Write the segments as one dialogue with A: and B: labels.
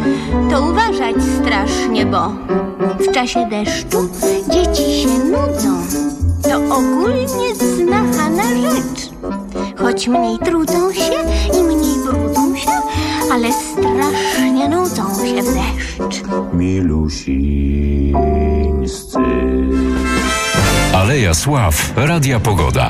A: to uważać strasznie, bo w czasie deszczu dzieci się nudzą. To ogólnie znana rzecz. Choć mniej trudzą się i mniej brudzą się, ale strasznie nudzą się w deszcz.
B: Milusińscy.
C: Aleja Sław, Radia Pogoda.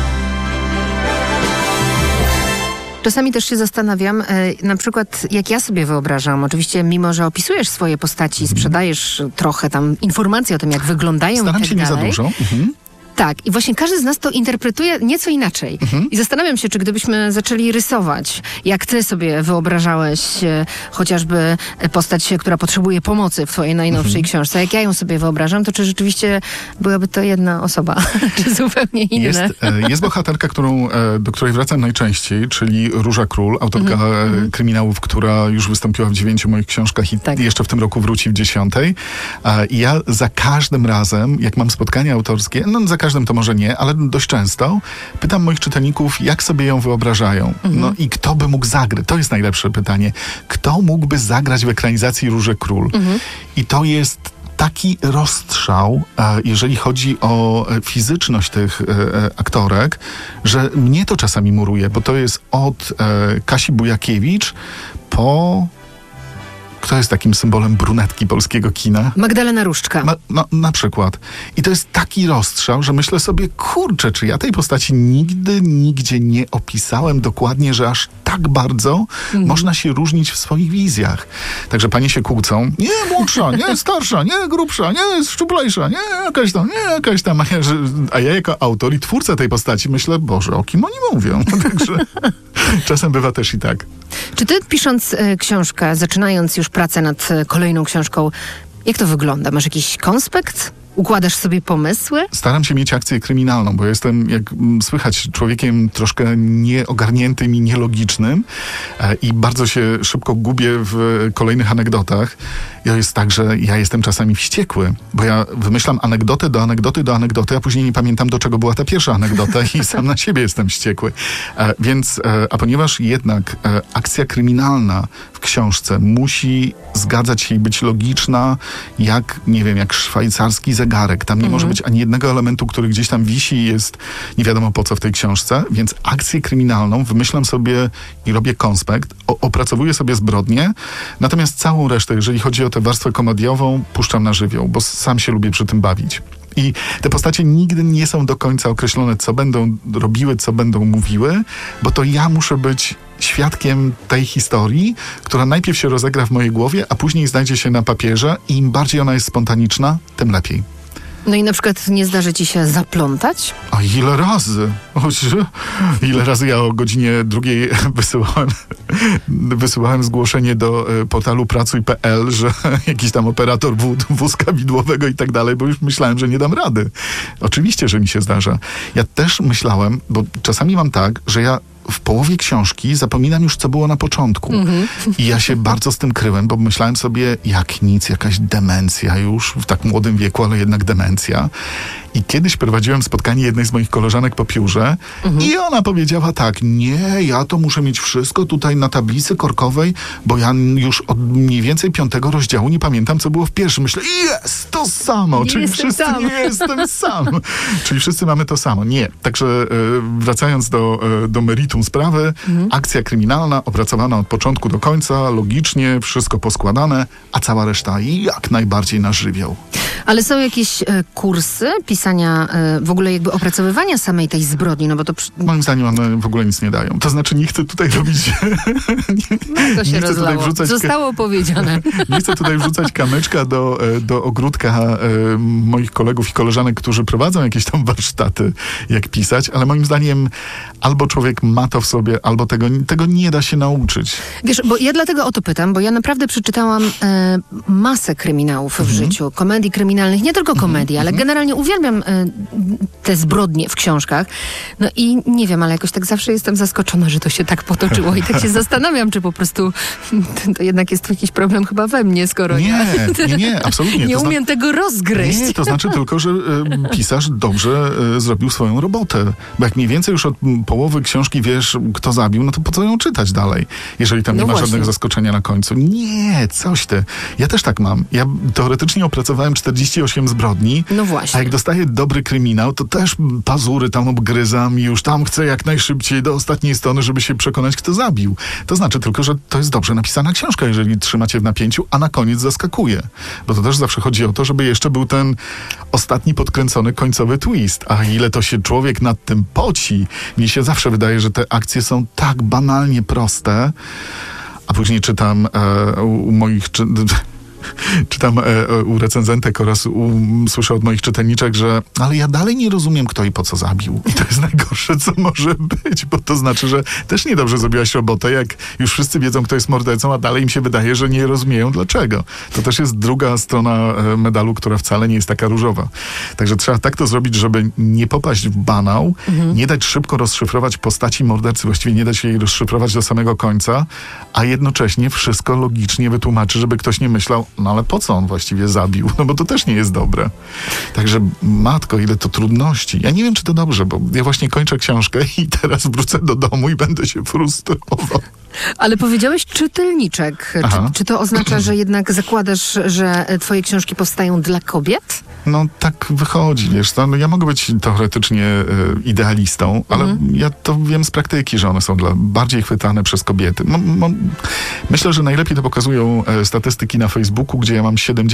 D: Czasami też się zastanawiam, na przykład jak ja sobie wyobrażam, oczywiście mimo, że opisujesz swoje postaci, sprzedajesz trochę tam informacji o tym, jak wyglądają
E: Staram
D: i tak
E: się nie za
D: dalej.
E: dużo.
D: Tak, i właśnie każdy z nas to interpretuje nieco inaczej. I zastanawiam się, czy gdybyśmy zaczęli rysować, jak ty sobie wyobrażałeś chociażby postać, która potrzebuje pomocy w twojej najnowszej książce, jak ja ją sobie wyobrażam, to czy rzeczywiście byłaby to jedna osoba, czy zupełnie inne?
E: Jest bohaterka, do której wracam najczęściej, czyli Róża Król, autorka kryminałów, która już wystąpiła w 9 moich książkach i jeszcze w tym roku wróci w 10. I ja za każdym razem, jak mam spotkania autorskie, za każdym to może nie, ale dość często pytam moich czytelników, jak sobie ją wyobrażają. No i kto by mógł zagrać? To jest najlepsze pytanie. Kto mógłby zagrać w ekranizacji Róży Król? I to jest taki rozstrzał, jeżeli chodzi o fizyczność tych aktorek, że mnie to czasami muruje, bo to jest od Kasi Bujakiewicz po... Kto jest takim symbolem brunetki polskiego kina?
D: Magdalena Różczka.
E: Na przykład. I to jest taki rozstrzał, że myślę sobie, kurczę, czy ja tej postaci nigdzie nie opisałem dokładnie, że aż tak bardzo można się różnić w swoich wizjach. Także panie się kłócą. Nie młodsza, nie starsza, nie grubsza, nie szczuplejsza, nie jakaś tam. A ja jako autor i twórca tej postaci myślę, Boże, o kim oni mówią? Także czasem bywa też i tak.
D: Czy ty, pisząc książkę, zaczynając już pracę nad kolejną książką, jak to wygląda? Masz jakiś konspekt? Układasz sobie pomysły?
E: Staram się mieć akcję kryminalną, bo jestem, jak słychać, człowiekiem troszkę nieogarniętym i nielogicznym i bardzo się szybko gubię w kolejnych anegdotach. I to jest tak, że ja jestem czasami wściekły, bo ja wymyślam anegdotę do anegdoty, a później nie pamiętam, do czego była ta pierwsza anegdota i sam na siebie jestem wściekły. A ponieważ jednak akcja kryminalna w książce musi zgadzać się i być logiczna, jak, nie wiem, jak szwajcarski zegarek. Tam nie może być ani jednego elementu, który gdzieś tam wisi i jest nie wiadomo po co w tej książce, więc akcję kryminalną wymyślam sobie i robię konspekt, opracowuję sobie zbrodnię, natomiast całą resztę, jeżeli chodzi o tę warstwę komediową, puszczam na żywioł, bo sam się lubię przy tym bawić. I te postacie nigdy nie są do końca określone, co będą robiły, co będą mówiły, bo to ja muszę być świadkiem tej historii, która najpierw się rozegra w mojej głowie, a później znajdzie się na papierze i im bardziej ona jest spontaniczna, tym lepiej.
D: No i na przykład nie zdarzy ci się zaplątać?
E: A ile razy? Ile razy ja o godzinie 2 wysyłałem zgłoszenie do portalu pracuj.pl, że jakiś tam operator wózka widłowego i tak dalej, bo już myślałem, że nie dam rady. Oczywiście, że mi się zdarza. Ja też myślałem, bo czasami mam tak, że ja w połowie książki zapominam już, co było na początku. I ja się bardzo z tym kryłem, bo myślałem sobie, jak nic, jakaś demencja już, w tak młodym wieku, ale jednak demencja. I kiedyś prowadziłem spotkanie jednej z moich koleżanek po piórze i ona powiedziała tak, nie, ja to muszę mieć wszystko tutaj na tablicy korkowej, bo ja już od mniej więcej 5 rozdziału nie pamiętam, co było w pierwszym. Myślę, jest to samo, czyli wszyscy nie jestem sam. Czyli wszyscy mamy to samo. Nie. Także wracając do meritum sprawy, akcja kryminalna opracowana od początku do końca, logicznie, wszystko poskładane, a cała reszta jak najbardziej na żywioł.
D: Ale są jakieś kursy pisania, w ogóle jakby opracowywania samej tej zbrodni, no bo to...
E: Moim zdaniem one w ogóle nic nie dają. To znaczy nie chcę tutaj robić...
D: To się rozlało. Zostało powiedziane.
E: Nie chcę tutaj wrzucać kamyczka do ogródka moich kolegów i koleżanek, którzy prowadzą jakieś tam warsztaty, jak pisać, ale moim zdaniem albo człowiek ma to w sobie, albo tego nie da się nauczyć.
D: Wiesz, bo ja dlatego o to pytam, bo ja naprawdę przeczytałam masę kryminałów w życiu, komedii kryminalnych, nie tylko komedii, ale generalnie uwielbiam te zbrodnie w książkach. No i nie wiem, ale jakoś tak zawsze jestem zaskoczona, że to się tak potoczyło i tak się zastanawiam, czy po prostu to jednak jest jakiś problem chyba we mnie, skoro
E: nie, absolutnie.
D: Nie umiem tego rozgryźć.
E: Nie, to znaczy tylko, że pisarz dobrze zrobił swoją robotę. Bo jak mniej więcej już od połowy książki wiesz, kto zabił, no to po co ją czytać dalej, jeżeli tam nie ma żadnego zaskoczenia na końcu. Nie, coś ty. Ja też tak mam. Ja teoretycznie opracowałem 48 zbrodni,
D: no właśnie.
E: A jak dostaję dobry kryminał, to też pazury tam obgryzam i już tam chcę jak najszybciej do ostatniej strony, żeby się przekonać, kto zabił. To znaczy tylko, że to jest dobrze napisana książka, jeżeli trzymacie w napięciu, a na koniec zaskakuje. Bo to też zawsze chodzi o to, żeby jeszcze był ten ostatni podkręcony końcowy twist. A ile to się człowiek nad tym poci. Mnie się zawsze wydaje, że te akcje są tak banalnie proste, a później czytam u moich... Czytam u recenzentek oraz słyszę od moich czytelniczek, że ale ja dalej nie rozumiem, kto i po co zabił. I to jest najgorsze, co może być, bo to znaczy, że też niedobrze zrobiłaś robotę, jak już wszyscy wiedzą, kto jest mordercą, a dalej im się wydaje, że nie rozumieją dlaczego. To też jest druga strona medalu, która wcale nie jest taka różowa. Także trzeba tak to zrobić, żeby nie popaść w banał, nie dać szybko rozszyfrować postaci mordercy, właściwie nie dać jej rozszyfrować do samego końca, a jednocześnie wszystko logicznie wytłumaczy, żeby ktoś nie myślał, no ale po co on właściwie zabił? No bo to też nie jest dobre. Także matko, ile to trudności. Ja nie wiem, czy to dobrze, bo ja właśnie kończę książkę i teraz wrócę do domu i będę się frustrował.
D: Ale powiedziałeś czytelniczek. Czy to oznacza, że jednak zakładasz, że twoje książki powstają dla kobiet?
E: No tak wychodzi, wiesz, no, ja mogę być teoretycznie idealistą, ale ja to wiem z praktyki, że one są bardziej chwytane przez kobiety. Myślę, że najlepiej to pokazują statystyki na Facebooku, gdzie ja mam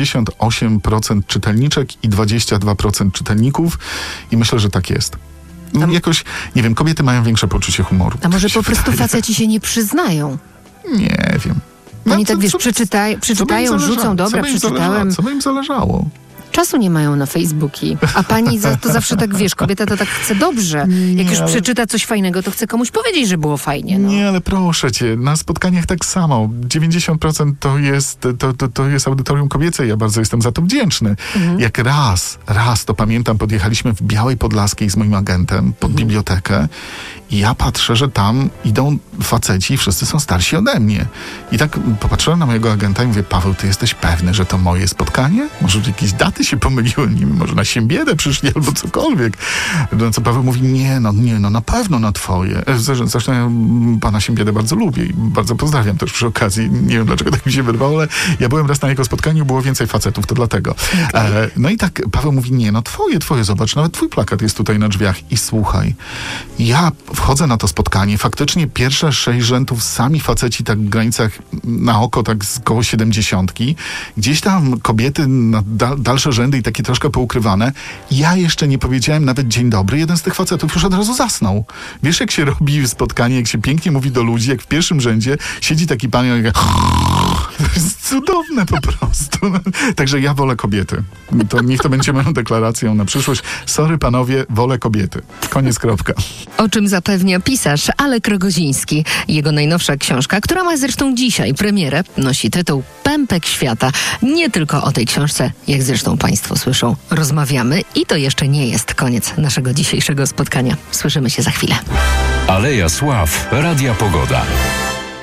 E: 78% czytelniczek i 22% czytelników i myślę, że tak jest. Jakoś, nie wiem, kobiety mają większe poczucie humoru.
D: A może po prostu faceci się nie przyznają?
E: Nie wiem.
D: Oni tak, wiesz, przeczytają, rzucą, dobra, przeczytałem.
E: Co by im zależało?
D: Czasu nie mają na Facebooki. A pani to zawsze tak, wiesz, kobieta to tak chce dobrze. Jak już przeczyta coś fajnego, to chce komuś powiedzieć, że było fajnie. No.
E: Nie, ale proszę cię, na spotkaniach tak samo. 90% to jest audytorium kobiece. Ja bardzo jestem za to wdzięczny. Jak raz, to pamiętam, podjechaliśmy w Białej Podlaskiej z moim agentem pod bibliotekę i ja patrzę, że tam idą faceci i wszyscy są starsi ode mnie. I tak popatrzyłem na mojego agenta i mówię, Paweł, ty jesteś pewny, że to moje spotkanie? Może jakieś daty się pomyliły, nie wiem, może na Siembiedę przyszli albo cokolwiek. No co Paweł mówi, nie, na pewno na twoje. Zresztą ja pana Siembiedę bardzo lubię i bardzo pozdrawiam też przy okazji. Nie wiem, dlaczego tak mi się wyrwało, ale ja byłem raz na jego spotkaniu, było więcej facetów, to dlatego. Okay. No i tak Paweł mówi, nie, no twoje, zobacz, nawet twój plakat jest tutaj na drzwiach. I słuchaj, ja wchodzę na to spotkanie, faktycznie pierwsze 6 rzędów sami faceci tak w granicach na oko, tak z koło 70. Gdzieś tam kobiety na dalsze rzędy i takie troszkę poukrywane. Ja jeszcze nie powiedziałem nawet dzień dobry. Jeden z tych facetów już od razu zasnął. Wiesz, jak się robi spotkanie, jak się pięknie mówi do ludzi, jak w pierwszym rzędzie siedzi taki pan i to jest cudowne po prostu. Także ja wolę kobiety. Niech to będzie moją deklaracją na przyszłość. Sorry panowie, wolę kobiety. Koniec, kropka.
D: O czym zapewnia pisarz Alek Rogoziński. Jego najnowsza książka, która ma zresztą dzisiaj premierę, nosi tytuł Pępek świata. Nie tylko o tej książce, jak zresztą państwo słyszą, rozmawiamy i to jeszcze nie jest koniec naszego dzisiejszego spotkania. Słyszymy się za chwilę.
C: Aleja Sław, Radia Pogoda.